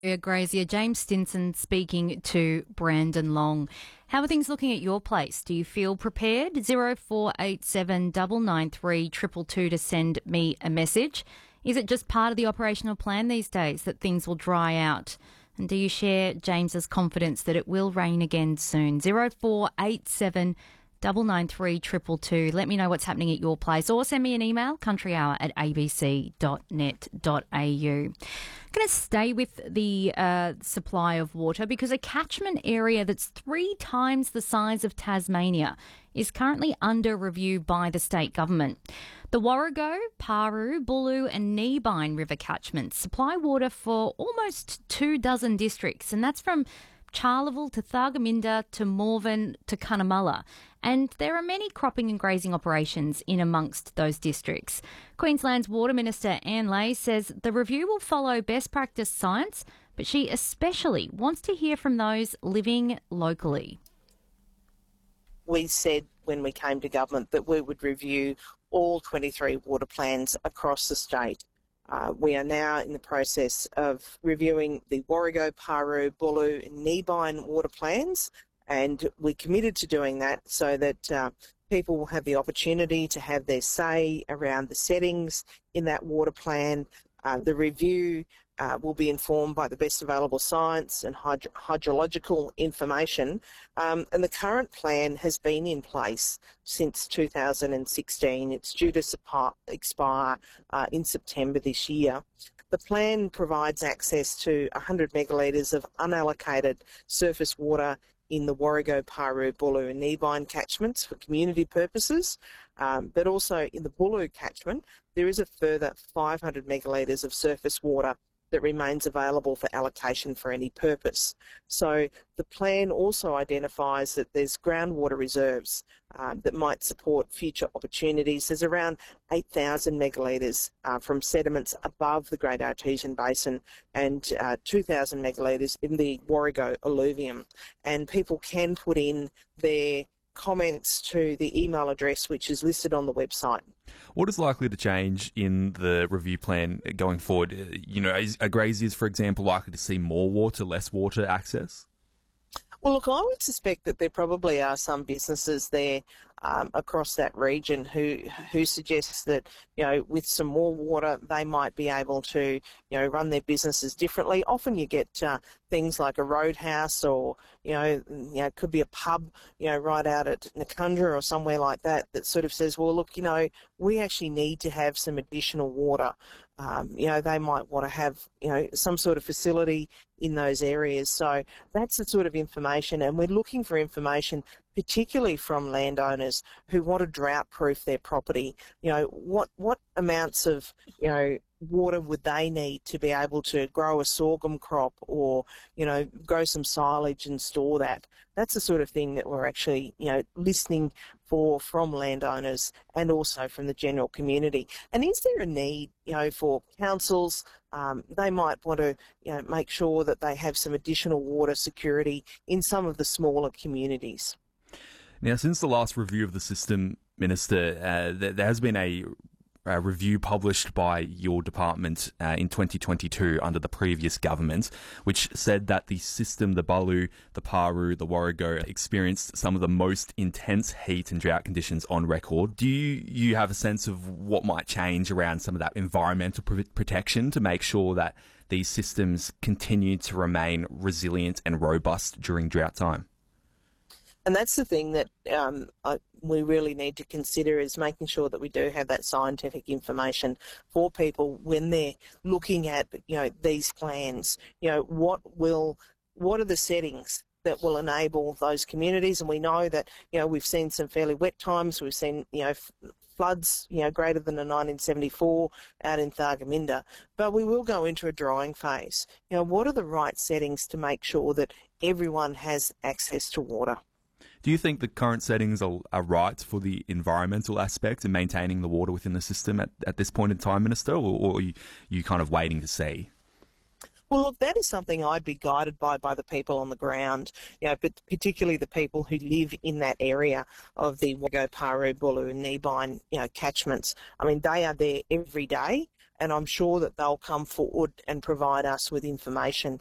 Grazier, James Stinson speaking to Brandon Long. How are things looking at your place? Do you feel prepared? 0487 993 222 to send me a message. Is it just part of the operational plan these days that things will dry out? And do you share James's confidence that it will rain again soon? 0487 993 222. Let me know what's happening at your place, or send me an email, countryhour@abc.net.au. Going to stay with the supply of water because a catchment area that's 3 times the size of Tasmania is currently under review by the state government. The Warrego, Paru, Bulu and Kneebine river catchments supply water for almost 24 districts, and that's from Charleville to Thargomindah to Morven to Cunnamulla. And there are many cropping and grazing operations in amongst those districts. Queensland's Water Minister Anne Ley says the review will follow best practice science, but she especially wants to hear from those living locally. We said when we came to government that we would review all 23 water plans across the state. We are now in the process of reviewing the Warrego, Paru, Bulu and Kneebine water plans, and we're committed to doing that so that people will have the opportunity to have their say around the settings in that water plan. The review will be informed by the best available science and hydrological information. And the current plan has been in place since 2016. It's due to expire in September this year. The plan provides access to 100 megalitres of unallocated surface water in the Warrego, Paru, Bulu and Kneebine catchments for community purposes, but also in the Bulu catchment there is a further 500 megalitres of surface water that remains available for allocation for any purpose. So the plan also identifies that there's groundwater reserves that might support future opportunities. There's around 8,000 megalitres from sediments above the Great Artesian Basin and 2,000 megalitres in the Warrego alluvium. And people can put in their comments to the email address which is listed on the website. What is likely to change in the review plan going forward? Are graziers, for example, likely to see more water, less water access? Well, look, I would suspect that there probably are some businesses there across that region who suggests that, with some more water, they might be able to, run their businesses differently. Often you get things like a roadhouse or, it could be a pub, right out at Nakundra or somewhere like that sort of says, well, look, we actually need to have some additional water. They might want to have, some sort of facility in those areas. So that's the sort of information, and we're looking for information particularly from landowners who want to drought-proof their property. What amounts of, water would they need to be able to grow a sorghum crop or, grow some silage and store that? That's the sort of thing that we're actually, listening for from landowners and also from the general community. And is there a need, for councils? They might want to, make sure that they have some additional water security in some of the smaller communities. Now, since the last review of the system, Minister, there has been a review published by your department in 2022 under the previous government, which said that the system, the Bulu, the Paru, the Warrego, experienced some of the most intense heat and drought conditions on record. Do you have a sense of what might change around some of that environmental protection to make sure that these systems continue to remain resilient and robust during drought time? And that's the thing that we really need to consider, is making sure that we do have that scientific information for people when they're looking at, these plans. What are the settings that will enable those communities? And we know that, we've seen some fairly wet times. We've seen, floods, greater than a 1974 out in Thargomindah. But we will go into a drying phase. What are the right settings to make sure that everyone has access to water? Do you think the current settings are right for the environmental aspect and maintaining the water within the system at this point in time, Minister, or are you kind of waiting to see? Well, look, that is something I'd be guided by the people on the ground, but particularly the people who live in that area of the Warrego, Paru, Bulu and Kneebine, catchments. I mean, they are there every day, and I'm sure that they'll come forward and provide us with information